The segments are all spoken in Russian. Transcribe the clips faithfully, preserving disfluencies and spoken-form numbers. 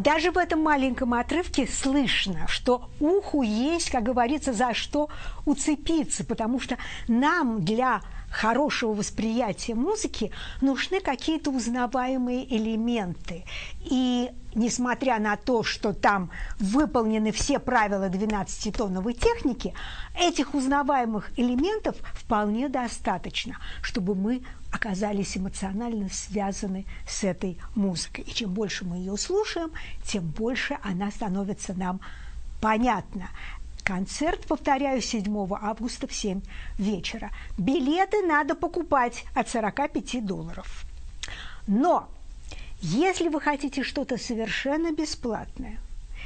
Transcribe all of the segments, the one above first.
даже в этом маленьком отрывке слышно, что уху есть, как говорится, за что уцепиться, потому что нам для хорошего восприятия музыки нужны какие-то узнаваемые элементы. И несмотря на то, что там выполнены все правила двенадцатитоновой техники, этих узнаваемых элементов вполне достаточно, чтобы мы оказались эмоционально связаны с этой музыкой. И чем больше мы ее слушаем, тем больше она становится нам понятна. Концерт, повторяю, седьмого августа в семь вечера. Билеты надо покупать от сорока пяти долларов. Но если вы хотите что-то совершенно бесплатное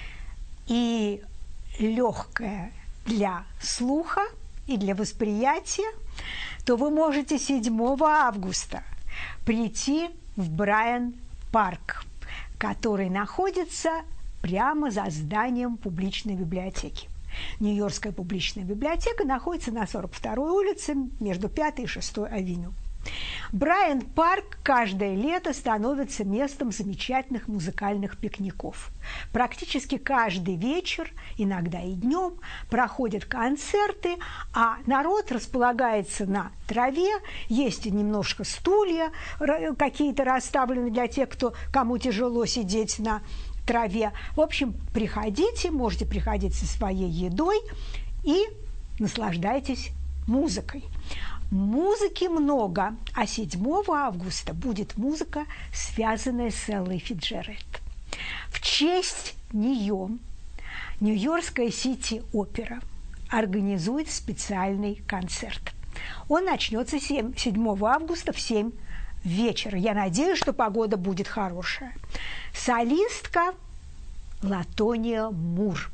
и легкое для слуха и для восприятия, то вы можете седьмого августа прийти в Брайант-парк, который находится прямо за зданием публичной библиотеки. Нью-Йоркская публичная библиотека находится на сорок второй улице между пятой и шестой авеню. Брайант-парк каждое лето становится местом замечательных музыкальных пикников. Практически каждый вечер, иногда и днем, проходят концерты, а народ располагается на траве, есть немножко стулья, какие-то расставлены для тех, кто, кому тяжело сидеть на траве. В общем, приходите, можете приходить со своей едой и наслаждайтесь музыкой. Музыки много, а седьмого августа будет музыка, связанная с Эллой Фицджеральд. В честь нее Нью-Йоркская Сити-опера организует специальный концерт. Он начнется седьмого августа в семь вечера. Я надеюсь, что погода будет хорошая. Солистка Латония Мур.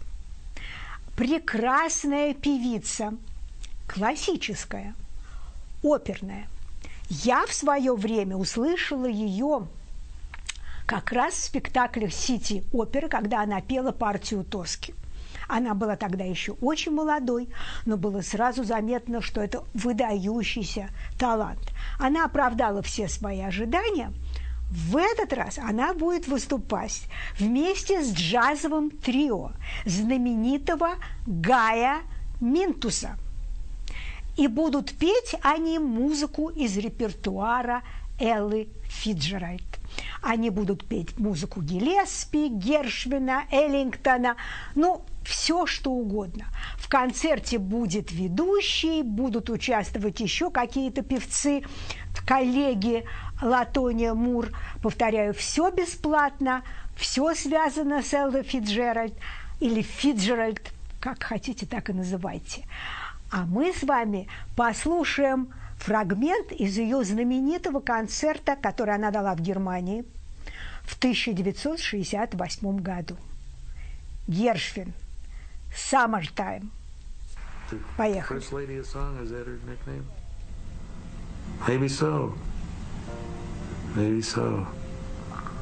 Прекрасная певица, классическая, оперная. Я в свое время услышала ее как раз в спектаклях Сити-оперы, когда она пела партию Тоски. Она была тогда еще очень молодой, но было сразу заметно, что это выдающийся талант. Она оправдала все свои ожидания. В этот раз она будет выступать вместе с джазовым трио знаменитого Гая Минтуса. И будут петь они музыку из репертуара Эллы Фицджеральд. Они будут петь музыку Гиллеспи, Гершвина, Эллингтона, ну, все что угодно. В концерте будет ведущий, будут участвовать еще какие-то певцы, коллеги Латония Мур. Повторяю, все бесплатно, все связано с Эллой Фицджеральд или Фицджеральд, как хотите, так и называйте. А мы с вами послушаем фрагмент из ее знаменитого концерта, который она дала в Германии в тысяча девятьсот шестьдесят восьмом году. Гершвин, «Summertime». Поехали. First lady of song, is that her nickname? Maybe so. Maybe so.